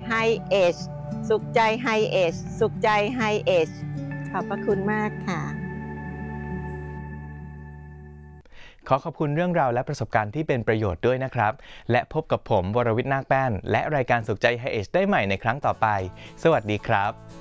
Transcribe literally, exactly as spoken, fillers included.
ไฮเอชสุขใจไฮเอชสุขใจไฮเอชขอบพระคุณมากค่ะขอขอบคุณเรื่องราวและประสบการณ์ที่เป็นประโยชน์ด้วยนะครับและพบกับผมวรวิทย์นาคแป้นและรายการสุขใจไฮเอชได้ใหม่ในครั้งต่อไปสวัสดีครับ